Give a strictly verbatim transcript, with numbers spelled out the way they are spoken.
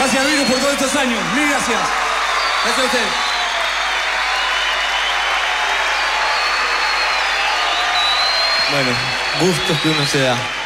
Gracias, Virus, por todos estos años. Mil gracias. Gracias a usted. Bueno, gustos que uno se da.